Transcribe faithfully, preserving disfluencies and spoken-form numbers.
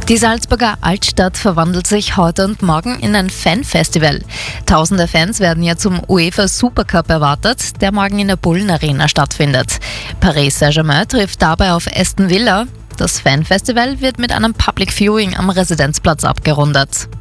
Die Salzburger Altstadt verwandelt sich heute und morgen in ein Fanfestival. Tausende Fans werden ja zum UEFA Supercup erwartet, der morgen in der Bullen Arena stattfindet. Paris Saint-Germain trifft dabei auf Aston Villa. Das Fanfestival wird mit einem Public Viewing am Residenzplatz abgerundet.